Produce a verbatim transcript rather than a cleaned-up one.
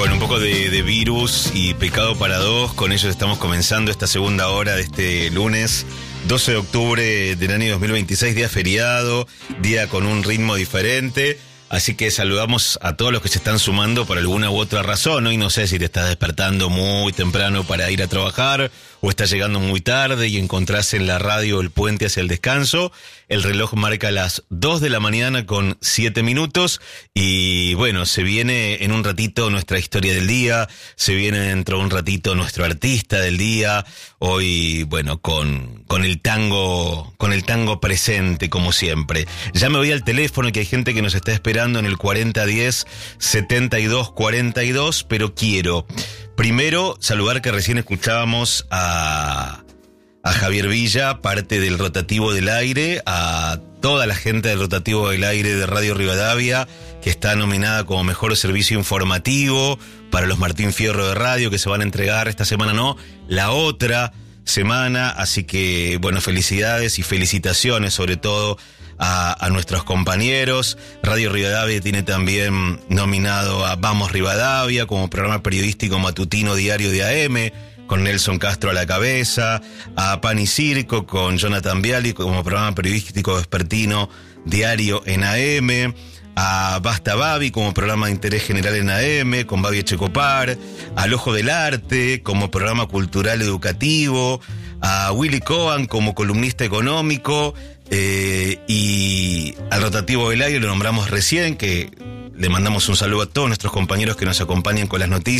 Bueno, un poco de, de virus y pecado para dos. Con ellos estamos comenzando esta segunda hora de este lunes doce de octubre del año dos mil veintiséis, día feriado, día con un ritmo diferente. Así que saludamos a todos los que se están sumando por alguna u otra razón. Hoy no sé si te estás despertando muy temprano para ir a trabajar o estás llegando muy tarde y encontrás en la radio el puente hacia el descanso. El reloj marca las dos de la mañana con siete minutos y bueno, se viene en un ratito nuestra historia del día, se viene dentro de un ratito nuestro artista del día. Hoy, bueno, con, con el tango, con el tango presente como siempre. Ya me voy al teléfono que hay gente que nos está esperando en el cuarenta diez setenta y dos cuarenta y dos, pero quiero primero saludar que recién escuchábamos a, a Javier Villa, parte del Rotativo del Aire, a toda la gente del Rotativo del Aire de Radio Rivadavia, que está nominada como mejor servicio informativo para los Martín Fierro de Radio, que se van a entregar esta semana, no, la otra semana. Así que, bueno, felicidades y felicitaciones sobre todo a, a nuestros compañeros. Radio Rivadavia tiene también nominado a Vamos Rivadavia como programa periodístico matutino diario de A M, con Nelson Castro a la cabeza, a Pan y Circo con Jonathan Viali como programa periodístico vespertino diario en A M, a Basta Babi como programa de interés general en A M, con Babi Echecopar, al Ojo del Arte como programa cultural educativo, a Willy Cohen como columnista económico, eh, y al Rotativo del Aire lo nombramos recién, que le mandamos un saludo a todos nuestros compañeros que nos acompañan con las noticias.